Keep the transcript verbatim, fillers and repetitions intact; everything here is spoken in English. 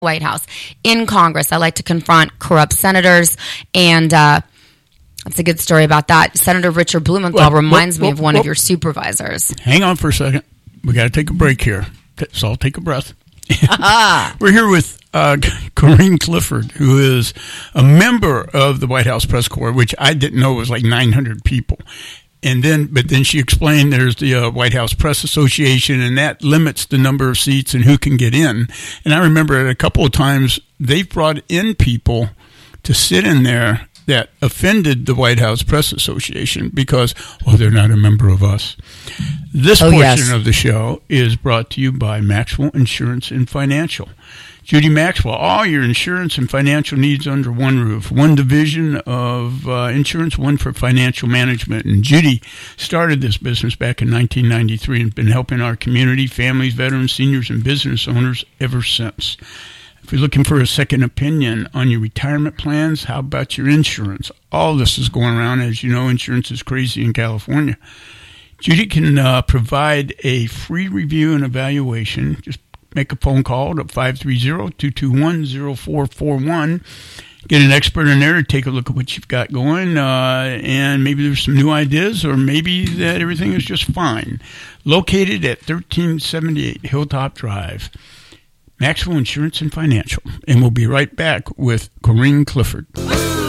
White House. In Congress, I like to confront corrupt senators, and uh, that's a good story about that. Senator Richard Blumenthal well, reminds well, well, me of one well, of your supervisors. Hang on for a second. We got to take a break here, so I'll take a breath. We're here with uh, Corinne Clifford, who is a member of the White House Press Corps, which I didn't know was like nine hundred people. And then, but then she explained there's the uh, White House Press Association, and that limits the number of seats and who can get in. And I remember a couple of times they've brought in people to sit in there that offended the White House Press Association because, oh, they're not a member of us. This oh, portion yes. of the show is brought to you by Maxwell Insurance and Financial. Judy Maxwell, all your insurance and financial needs under one roof. One division of uh, insurance, one for financial management. And Judy started this business back in nineteen ninety-three and has been helping our community, families, veterans, seniors, and business owners ever since. If you're looking for a second opinion on your retirement plans, how about your insurance? All this is going around. As you know, insurance is crazy in California. Judy can uh, provide a free review and evaluation. Just make a phone call to five three zero, two two one, zero four four one. Get an expert in there to take a look at what you've got going, uh, and maybe there's some new ideas, or maybe that everything is just fine. Located at thirteen seventy-eight Hilltop Drive. Maxwell Insurance and Financial. And we'll be right back with Corinne Clifford.